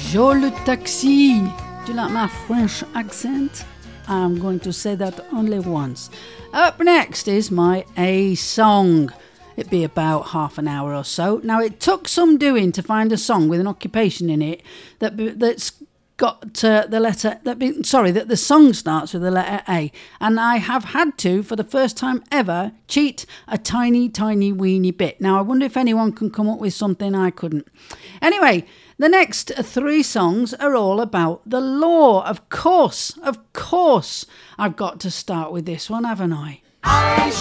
Jo le taxi. Do you like my French accent? I'm going to say that only once. Up next is my A song. It'd be about half an hour or so. Now, it took some doing to find a song with an occupation in it that's got the letter that the song starts with the letter A, and I have had to, for the first time ever, cheat a tiny weeny bit. Now I wonder if anyone can come up with something I couldn't. Anyway, the next three songs are all about the law. Of course I've got to start with this one, haven't I?